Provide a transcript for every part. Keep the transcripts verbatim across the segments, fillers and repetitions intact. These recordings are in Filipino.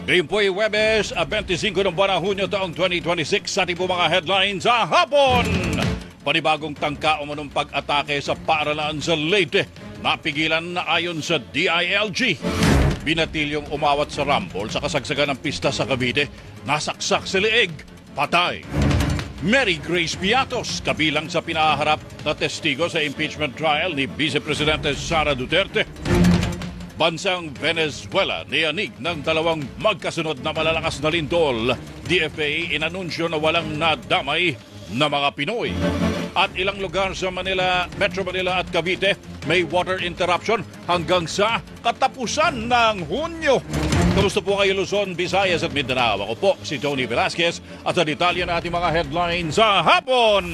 Ngayon po ay Huwebes, twenty-five ng buwan ng Hunyo taong twenty twenty-six sa ating po mga headlines sa hapon. Panibagong tangka o manong pag-atake sa paaralan sa Leyte. Napigilan na ayon sa D I L G. Binatilyong umawat sa rambol sa kasagsagan ng pista sa Cavite. Nasaksak sa leeg. Patay. Mary Grace Piatos, kabilang sa pinaharap na testigo sa impeachment trial ni Vice Presidente Sara Duterte. Bansang Venezuela niyanig ng dalawang magkasunod na malalakas na lindol. D F A inanunsyo na walang nadamay na mga Pinoy. At ilang lugar sa Manila, Metro Manila at Cavite may water interruption hanggang sa katapusan ng Hunyo. Kamusta po kayo Luzon, Visayas at Mindanao? Ako po si Tony Velasquez at sa detalye na ating mga headlines sa hapon.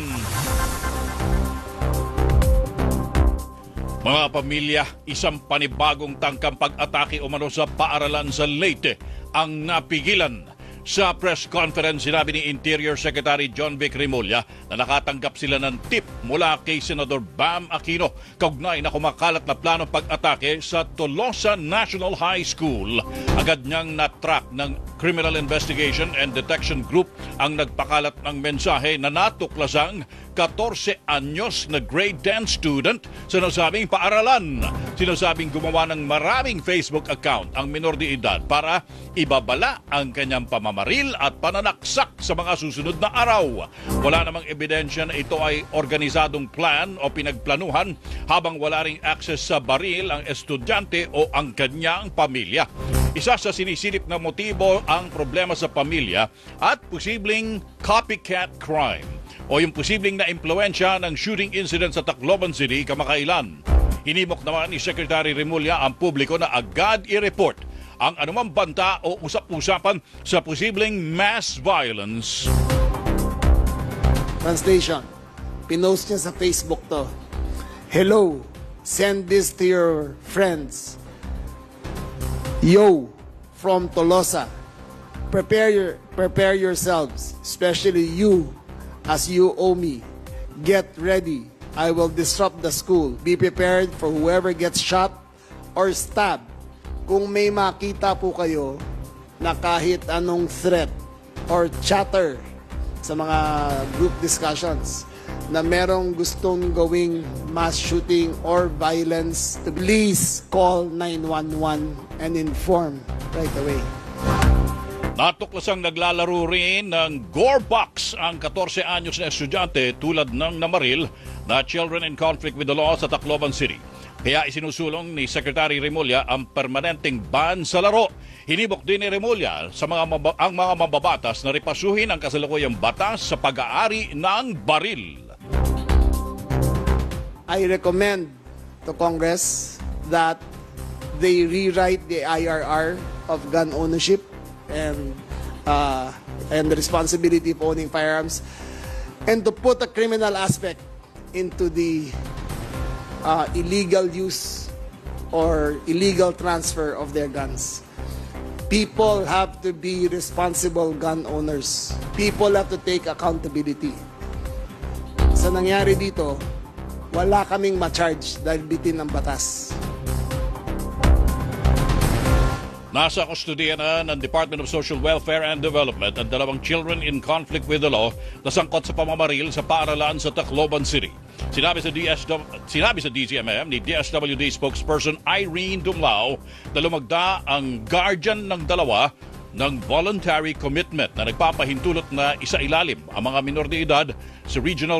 Mga pamilya, isang panibagong tangkang pag-atake umano sa paaralan sa Leyte ang napigilan. Sa press conference, sinabi ni Interior Secretary John Vic Remulla na nakatanggap sila ng tip mula kay Senador Bam Aquino kaugnay na kumakalat na planong pag-atake sa Tolosa National High School. Agad niyang na-track ng Criminal Investigation and Detection Group ang nagpakalat ng mensahe na natuklasang fourteen anyos na grade ten student sa nasabing paaralan. Sinasabing gumawa ng maraming Facebook account ang minor de edad para ibabala ang kanyang pamamaril at pananaksak sa mga susunod na araw. Wala namang ebidensya na ito ay organisadong plan o pinagplanuhan habang wala ring access sa baril ang estudyante o ang kanyang pamilya. Isa sa sinisilip na motibo ang problema sa pamilya at posibleng copycat crime o yung posibleng na impluensya ng shooting incident sa Tacloban City kamakailan. Hinimok naman ni Secretary Remulla ang publiko na agad i-report ang anumang banta o usap-usapan sa posibleng mass violence. Translation. Pinost niya sa Facebook to. Hello, send this to your friends. Yo, from Tolosa. Prepare your prepare yourselves, especially you, as you owe me. Get ready. I will disrupt the school. Be prepared for whoever gets shot or stabbed. Kung may makita po kayo na kahit anong threat or chatter sa mga group discussions na merong gustong gawing mass shooting or violence, please call nine one one and inform right away. Natuklasang naglalaro rin ng Gore Box ang fourteen anyos na estudyante tulad ng namaril na children in conflict with the law sa Tacloban City. Kaya isinusulong ni Secretary Remulla ang permanenteng ban sa laro. Hinibok din ni Remulla sa mga mab- ang mga mambabatas na ripasuhin ang kasalukuyang batas sa pag-aari ng baril. I recommend to Congress that they rewrite the I R R of gun ownership and uh, and the responsibility of owning firearms, and to put a criminal aspect into the uh, illegal use or illegal transfer of their guns. People have to be responsible gun owners. People have to take accountability. Sa nangyari dito, wala kaming ma-charge dahil bitin ng batas. Nasa kustodiya na ng Department of Social Welfare and Development ang dalawang children in conflict with the law na sangkot sa pamamaril sa paaralan sa Tacloban City. Sinabi sa, D S W, sinabi sa D Z M M ni D S W D spokesperson Irene Dumlao na lumagda ang guardian ng dalawa ng voluntary commitment na nagpapahintulot na isailalim ang mga minor de edad sa Regional